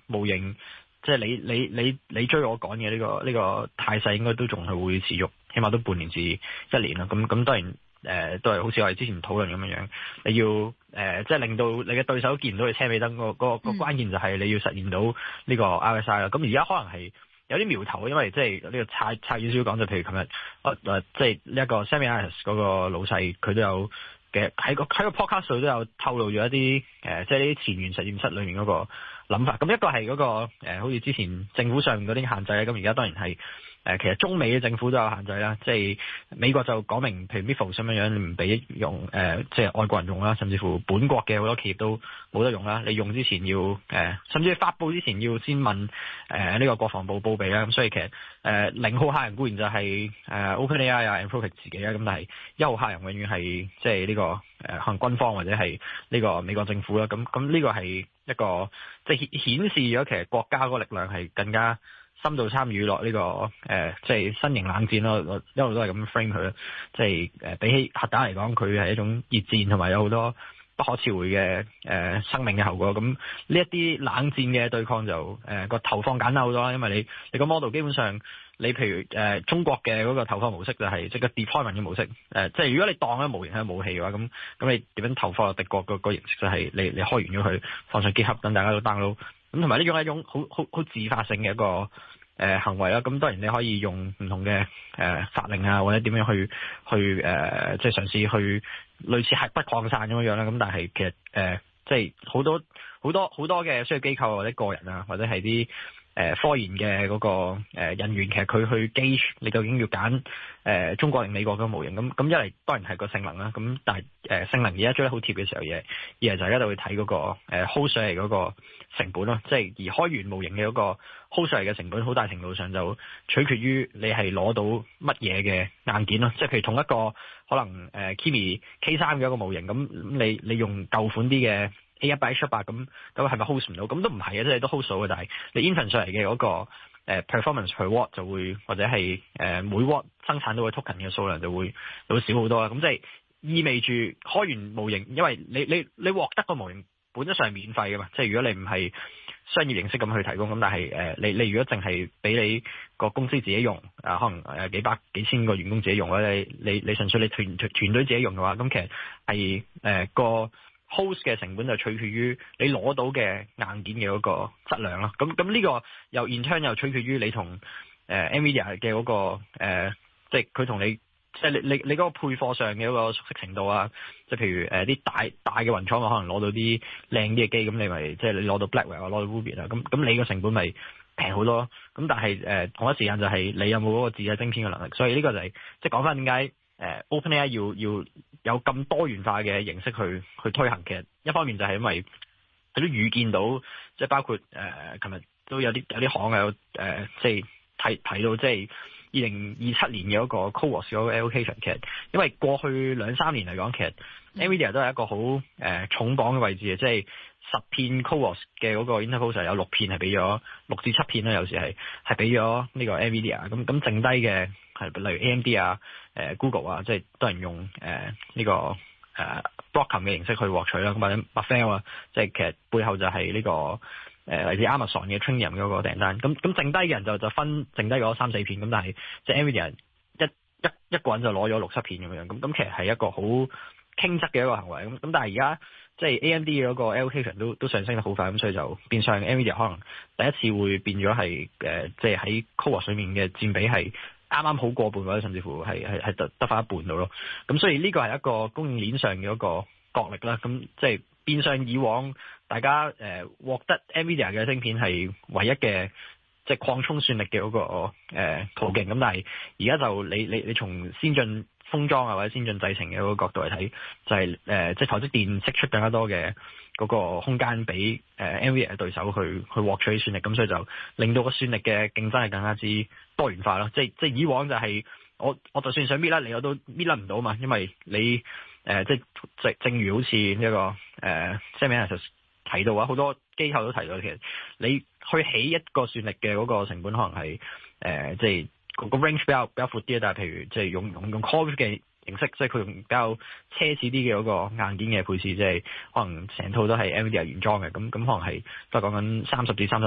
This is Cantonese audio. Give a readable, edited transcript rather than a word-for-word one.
模型，即係你追我趕嘅呢個態勢，應該都仲係會持續，起碼都半年至一年啦。咁當然都係好似我哋之前討論咁樣，你要即係令到你嘅對手見唔到你車尾燈個關鍵就係你要實現到呢個 RSI 啦。咁而家可能係有啲苗頭，因為即係呢個差遠少少講，就譬如琴日即係呢一個 Sammy Adams 嗰個老細，佢都有嘅喺個 podcast 度都有透露咗一啲即係呢啲前沿實驗室裏面嗰個諗法。咁一個係嗰個好似之前政府上面嗰啲限制咧，咁而家當然係其實中美嘅政府都有限制啦。即係美國就講明，譬如 Mifo 咁樣唔俾用即係外國人用啦，甚至乎本國嘅好多企業都冇得用啦。你用之前要甚至發佈之前要先問呢個國防部報備啦。咁所以其實0號客人固然就係OpenAI 啊 Anthropic 自己啦，咁但係1號客人永遠係即係呢個可能軍方或者係呢個美國政府啦。咁呢個係一個即係顯示咗其實國家嗰個力量係更加深度參與落呢個即係新型冷戰咯，我一路都係咁 frame 佢啦。即係比起核彈嚟講，佢係一種熱戰，同埋有好多不可撤回嘅生命嘅後果。咁呢一啲冷戰嘅對抗就個投放簡單好多啦，因為你個 model 基本上你譬如中國嘅嗰個投放模式就係即係個 deployment 嘅模式。即係如果你當咗模型係武器嘅話，咁你點樣投放敵國個形式就係你開完咗佢放上 GitHub 等大家都 download。咁同埋呢種係一種好自發性嘅一個行為啦。咁當然你可以用唔同嘅法令啊，或者點樣去即係嘗試去類似核不擴散咁樣啦。咁但係其實即係好多嘅商業機構或者個人啊，或者係啲科研嘅嗰個人員，其實佢去 gauge 你究竟要揀中國定美國嘅模型。咁一嚟當然係個性能啦。咁但係性能而家追得好貼嘅時候，二嚟就係一度會睇嗰個hold 上嚟嗰個成本咯。即係而開源模型嘅嗰個 hold 上嚟嘅成本，好大程度上就取決於你係攞到乜嘢嘅硬件咯。即係譬如同一個可能Kimi K3嘅一個模型，咁你用舊款啲嘅A100、A78咁係咪 hold 唔到？咁都唔係嘅，即係都 hold 到嘅。但係你 inference 上嚟嘅嗰個performance per watt 就會，或者係每 watt 生產到嘅 token 嘅數量就會少好多啦。咁即係意味住開源模型，因為你獲得個模型本質上係免費嘅嘛。即係如果你唔係商業形式咁去提供，咁但係你如果淨係俾你個公司自己用，可能幾百幾千個員工自己用，或者你純粹你團隊自己用嘅話，咁其實係個 host 嘅成本就取決於你攞到嘅硬件嘅嗰個質量咯。咁呢個又 in turn 又取決於你同NVIDIA 嘅嗰個即係佢同你即係你嗰個配貨上嘅嗰個熟悉程度啊。即係譬如啲大嘅雲廠可能攞到啲靚啲嘅機，咁你咪即係你攞到 Blackwell 啊，攞到 Ruby 啊，咁你個成本咪平好多。咁但係同一時間就係你有冇嗰個自製晶片嘅能力。所以呢個就係即係講翻點解OpenAI 要有咁多元化嘅形式去推行。其實一方面就係因為佢都預見到，即係包括琴日都有啲行有即係提到，即係2027年嘅嗰個 CoWoS 嗰個 allocation。其實因為過去2-3年嚟講，其實 NVIDIA 都係一個好重磅嘅位置嘅，即係10片 CoWoS 嘅嗰個 interposer 有6片係俾咗6至7片啦，有時係俾咗呢個 NVIDIA。咁剩低嘅係例如 AMD 啊、Google 啊，即係多人用呢個Broadcom 嘅形式去獲取啦。咁或者 Marvell 啊，即係其實背後就係呢個嚟自 Amazon 嘅 Trainium 嗰個訂單。咁剩低嘅人就分剩低嗰3-4片。咁但係即係 NVIDIA 一個人就攞咗6-7片咁樣。咁其實係一個好傾側嘅一個行為。咁但係而家即係 AMD 嘅嗰個 allocation 都上升得好快。咁所以就變相 NVIDIA 可能第一次會變咗係即係喺 CoWoS 裏面嘅佔比係啱啱好過半，或者甚至乎係得翻一半到咯。咁所以呢個係一個供應鏈上嘅一個角力啦。咁即係變相以往大家獲得 NVIDIA 嘅晶片係唯一嘅即係擴充算力嘅嗰個途徑。咁但係而家就你從先進封裝啊或者先進製程嘅嗰個角度嚟睇，就係即係台積電釋出更加多嘅嗰個空間俾NVIDIA 嘅對手去獲取算力。咁所以就令到個算力嘅競爭係更加之多元化咯。即係以往就係我就算想搣甩你，我都搣甩唔到嘛，因為你即係正如好似呢個Sammy Adams 提到啊，好多機構都提到，其實你去起一個算力嘅嗰個成本可能係即係個 range 比較闊啲。但係譬如即係用 Core 嘅形式，即係佢用比較奢侈啲嘅嗰個硬件嘅配置，即係可能成套都係 NVIDIA 原裝嘅。咁可能係都係講緊30至30